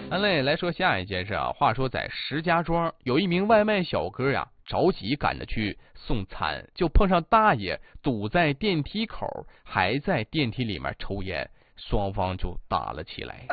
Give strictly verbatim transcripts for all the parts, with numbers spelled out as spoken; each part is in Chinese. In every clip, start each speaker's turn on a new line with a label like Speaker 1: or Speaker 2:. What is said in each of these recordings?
Speaker 1: 安嘞，来说下一件事啊。话说在石家庄，有一名外卖小哥呀，着急赶着去送餐，就碰上大爷堵在电梯口，还在电梯里面抽烟，双方就打了起来。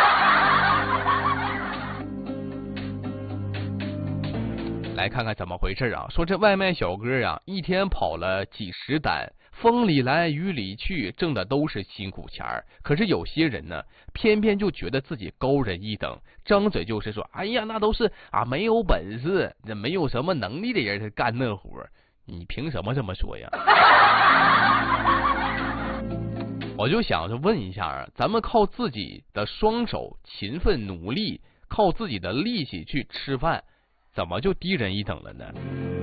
Speaker 1: 来看看怎么回事啊？说这外卖小哥呀，一天跑了几十单，风里来雨里去，挣的都是辛苦钱儿。可是有些人呢，偏偏就觉得自己高人一等，张嘴就是说：“哎呀，那都是啊没有本事、这没有什么能力的人才干那活。”你凭什么这么说呀？我就想着问一下啊，咱们靠自己的双手勤奋努力，靠自己的力气去吃饭，怎么就低人一等了呢？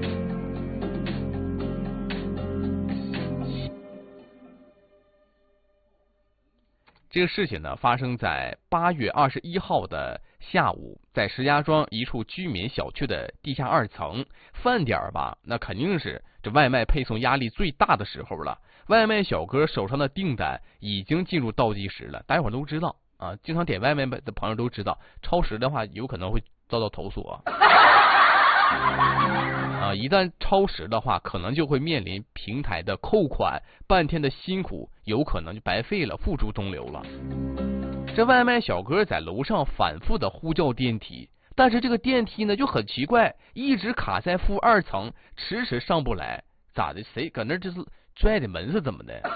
Speaker 1: 这个事情呢，发生在八月二十一号的下午，在石家庄一处居民小区的地下二层饭点儿吧，那肯定是这外卖配送压力最大的时候了。外卖小哥手上的订单已经进入倒计时了，大家伙儿都知道啊，经常点外卖的朋友都知道，超时的话有可能会遭到投诉啊。啊，一旦超时的话，可能就会面临平台的扣款，半天的辛苦有可能就白费了，付诸东流了。这外卖小哥在楼上反复的呼叫电梯，但是这个电梯呢就很奇怪，一直卡在负二层，迟迟上不来。咋的？谁搁那这是拽的门是怎么的？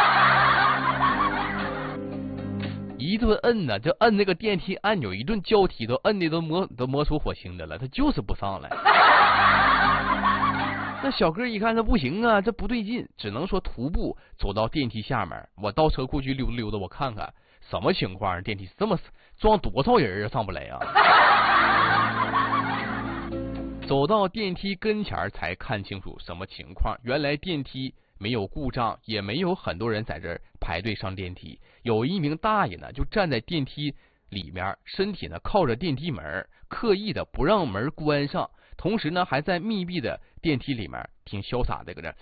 Speaker 1: 一顿摁呢，就摁那个电梯按钮，一顿叫踢，都摁的都磨都磨出火星的了，他就是不上来。那小哥一看这不行啊，这不对劲，只能说徒步走到电梯下面，我到车库去溜达溜达，我看看什么情况，电梯这么装多少人啊，上不来啊。走到电梯跟前才看清楚什么情况，原来电梯没有故障，也没有很多人在这儿排队上电梯。有一名大爷呢，就站在电梯里面，身体呢靠着电梯门，刻意的不让门关上，同时呢还在密闭的电梯里面挺潇洒的搁这。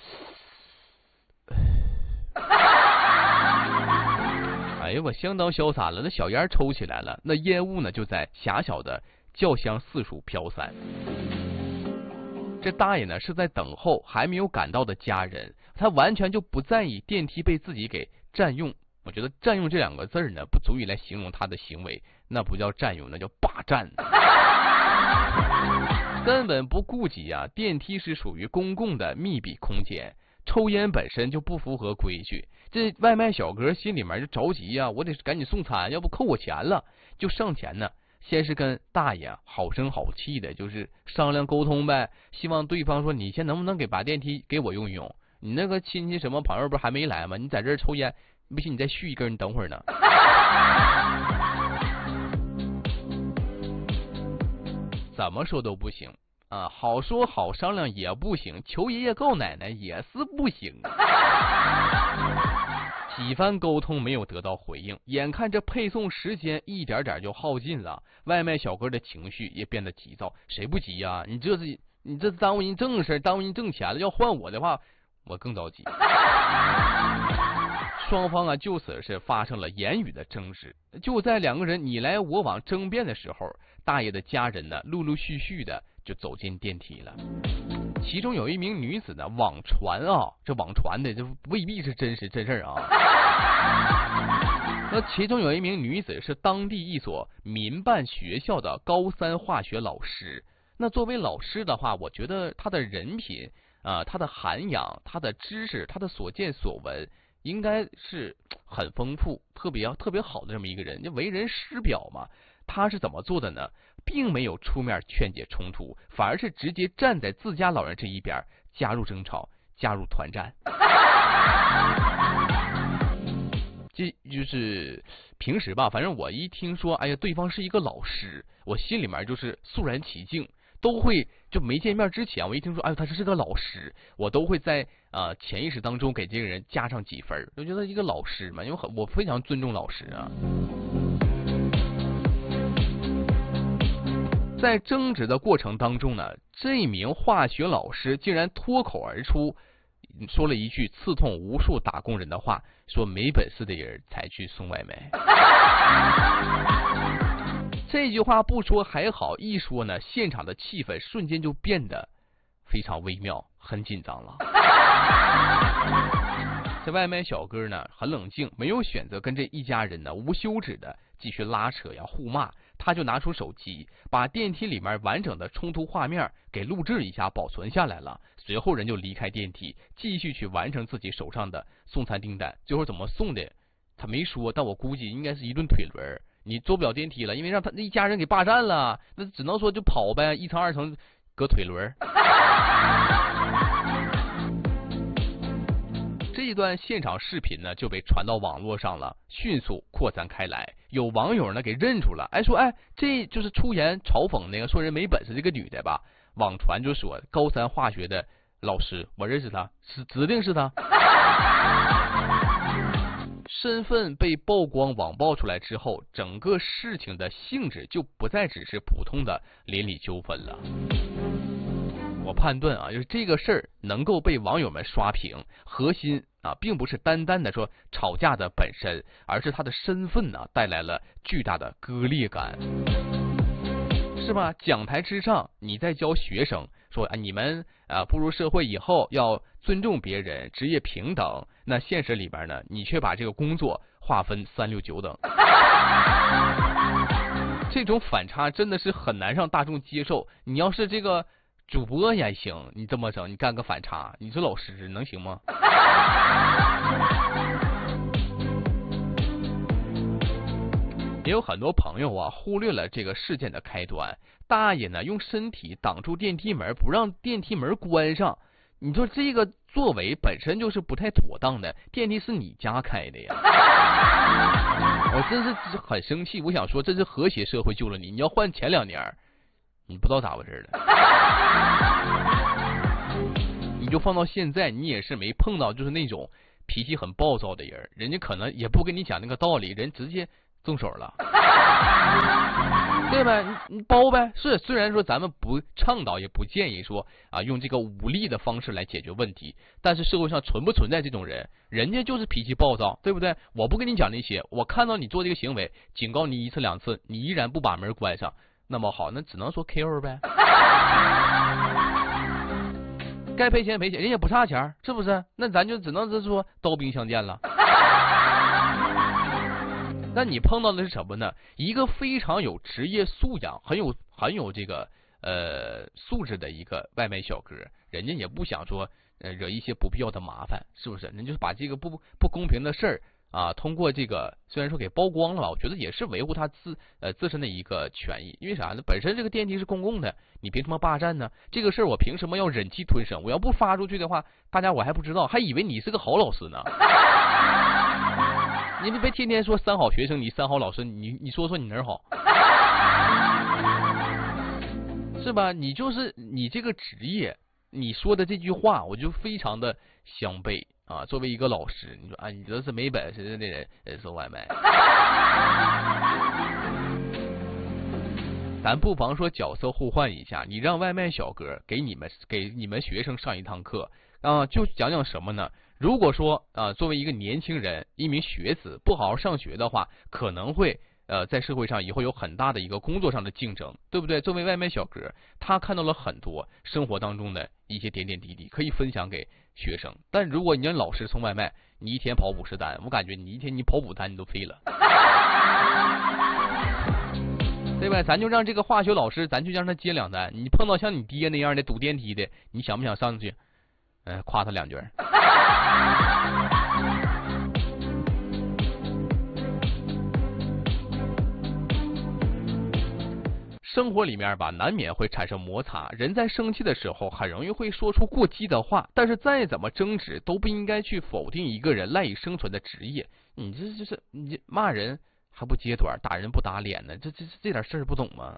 Speaker 1: 哎呀，我相当潇洒了，那小烟抽起来了，那烟雾呢就在狭小的轿厢四处飘散。这大爷呢是在等候还没有赶到的家人，他完全就不在意电梯被自己给占用。我觉得占用这两个字呢不足以来形容他的行为，那不叫占用，那叫霸占。根本不顾及啊，电梯是属于公共的密闭空间，抽烟本身就不符合规矩。这外卖小哥心里面就着急啊，我得赶紧送餐，要不扣我钱了。就上前呢，先是跟大爷好声好气的，就是商量沟通呗，希望对方说你先能不能给把电梯给我用一用，你那个亲戚什么朋友不是还没来吗？你在这儿抽烟，不行你再续一根，你等会儿呢。怎么说都不行啊，好说好商量也不行，求爷爷告奶奶也是不行。几番沟通没有得到回应，眼看着配送时间一点点就耗尽了，外卖小哥的情绪也变得急躁。谁不急呀、啊？你这是你这耽误人正事，耽误人挣钱了。要换我的话，我更着急。双方啊就此是发生了言语的争执。就在两个人你来我往争辩的时候，大爷的家人呢陆陆续续的就走进电梯了。其中有一名女子呢网传啊，这网传的这未必是真实真事啊。那其中有一名女子是当地一所民办学校的高三化学老师。那作为老师的话，我觉得她的人品啊、呃，她的涵养，她的知识，她的所见所闻，应该是很丰富，特别特别好的这么一个人，就为人师表嘛。他是怎么做的呢？并没有出面劝解冲突，反而是直接站在自家老人这一边，加入争吵，加入团战。这就是平时吧，反正我一听说，哎呀，对方是一个老师，我心里面就是肃然起敬，都会就没见面之前，我一听说，哎呦，他是个老师，我都会在啊、呃、潜意识当中给这个人加上几分，我觉得一个老师嘛，因为我非常尊重老师啊。在争执的过程当中呢，这名化学老师竟然脱口而出，说了一句刺痛无数打工人的话，说没本事的人才去送外卖。 这句话不说还好，一说呢，现场的气氛瞬间就变得非常微妙，很紧张了。这外卖小哥呢很冷静，没有选择跟这一家人呢无休止的继续拉扯呀互骂，他就拿出手机，把电梯里面完整的冲突画面给录制一下，保存下来了。随后人就离开电梯，继续去完成自己手上的送餐订单。最后怎么送的他没说，但我估计应该是一顿腿轮。你坐不了电梯了，因为让他那一家人给霸占了，那只能说就跑呗，一层二层搁腿轮。这一段现场视频呢就被传到网络上了，迅速扩散开来。有网友呢给认出了，哎说哎这就是出言嘲讽那个说人没本事这个女的吧？网传就说高三化学的老师，我认识他，是指定是他。身份被曝光网爆出来之后，整个事情的性质就不再只是普通的邻里纠纷了。我判断啊，就是这个事儿能够被网友们刷屏，核心啊，并不是单单的说吵架的本身，而是他的身份呢带来了巨大的割裂感，是吧？讲台之上，你在教学生说啊，你们啊步入社会以后要尊重别人，职业平等。那现实里边呢，你却把这个工作划分三六九等。这种反差真的是很难让大众接受。你要是这个主播也行，你这么整，你干个反差，你是老师能行吗？也有很多朋友啊忽略了这个事件的开端，大爷呢用身体挡住电梯门，不让电梯门关上。你说这个作为本身就是不太妥当的，电梯是你家开的呀。我真是很生气，我想说这是和谐社会救了你，你要换前两年你不知道咋回事了。你就放到现在，你也是没碰到就是那种脾气很暴躁的人，人家可能也不跟你讲那个道理，人直接动手了。对呗，你你包呗。是，虽然说咱们不倡导也不建议说啊用这个武力的方式来解决问题，但是社会上存不存在这种人？人家就是脾气暴躁，对不对？我不跟你讲那些，我看到你做这个行为，警告你一次两次，你依然不把门关上，那么好，那只能说 K O 呗。该赔钱赔钱，人也不差钱，是不是？那咱就只能是说刀兵相见了。那你碰到的是什么呢？一个非常有职业素养、很有很有这个呃素质的一个外卖小哥，人家也不想说呃惹一些不必要的麻烦，是不是？人就是把这个不不公平的事儿啊，通过这个虽然说给曝光了吧，我觉得也是维护他自呃自身的一个权益。因为啥呢？本身这个电梯是公共的，你凭什么霸占呢？这个事儿我凭什么要忍气吞声？我要不发出去的话，大家我还不知道，还以为你是个好老师呢。你别天天说三好学生，你三好老师，你你说说你哪儿好？是吧？你就是你这个职业，你说的这句话，我就非常的相悖啊。作为一个老师，你说啊，你这是没本事的人送外卖。咱不妨说角色互换一下，你让外卖小哥给你们给你们学生上一堂课啊，就讲讲什么呢？如果说啊，作为一个年轻人，一名学子不好好上学的话，可能会呃在社会上以后有很大的一个工作上的竞争，对不对？作为外卖小哥，他看到了很多生活当中的一些点点滴滴，可以分享给学生。但如果你让老师送外卖，你一天跑五十单，我感觉你一天你跑五单你都飞了。对吧？咱就让这个化学老师，咱就让他接两单。你碰到像你爹那样的堵电梯的，你想不想上去？呃，夸他两句。生活里面吧，难免会产生摩擦。人在生气的时候，很容易会说出过激的话。但是再怎么争执，都不应该去否定一个人赖以生存的职业。你这就是你骂人还不揭短，打人不打脸呢？这这这点事儿不懂吗？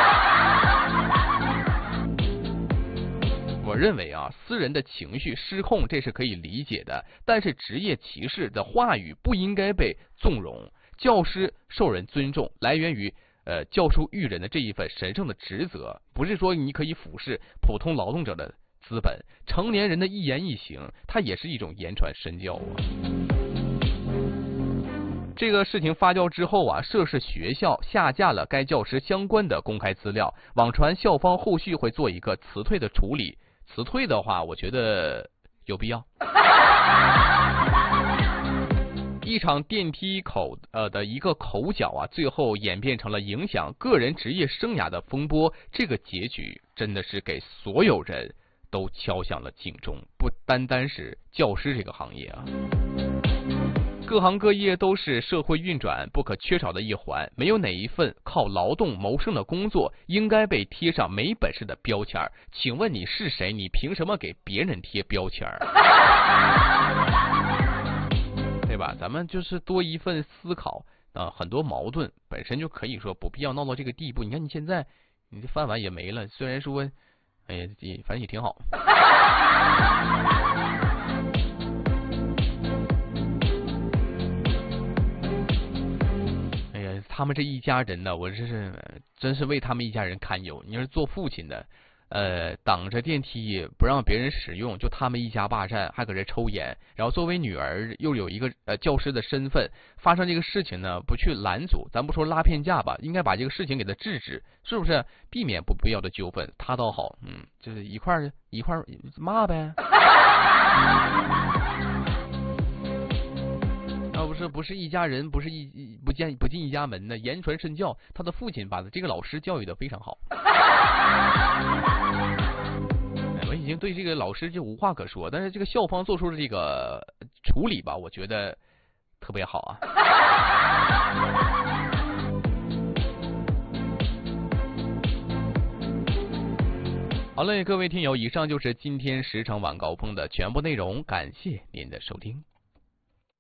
Speaker 1: 我认为啊，私人的情绪失控这是可以理解的，但是职业歧视的话语不应该被纵容。教师受人尊重，来源于呃教书育人的这一份神圣的职责，不是说你可以俯视普通劳动者的资本。成年人的一言一行，它也是一种言传身教啊。 这个事情发酵之后啊，涉事学校下架了该教师相关的公开资料，网传校方后续会做一个辞退的处理。辞退的话，我觉得有必要。一场电梯口呃的一个口角啊，最后演变成了影响个人职业生涯的风波。这个结局真的是给所有人都敲响了警钟，不单单是教师这个行业啊。各行各业都是社会运转不可缺少的一环，没有哪一份靠劳动谋生的工作应该被贴上没本事的标签。请问你是谁？你凭什么给别人贴标签？对吧？咱们就是多一份思考啊、呃，很多矛盾本身就可以说不必要闹到这个地步。你看你现在你的饭碗也没了，虽然说哎呀也反正也挺好。他们这一家人呢，我真是真是为他们一家人堪忧。你是做父亲的，呃，挡着电梯不让别人使用，就他们一家霸占，还搁这抽烟。然后作为女儿，又有一个呃教师的身份，发生这个事情呢，不去拦阻，咱不说拉偏架吧，应该把这个事情给他制止，是不是？避免不必要的纠纷。他倒好，嗯，就是一块儿一块儿骂呗。不是不是一家人，不是一不见不进一家门的，言传身教。他的父亲把这个老师教育的非常好。我已经对这个老师就无话可说，但是这个校方做出的这个处理吧，我觉得特别好啊。好嘞，各位听友，以上就是今天时程晚高峰的全部内容，感谢您的收听。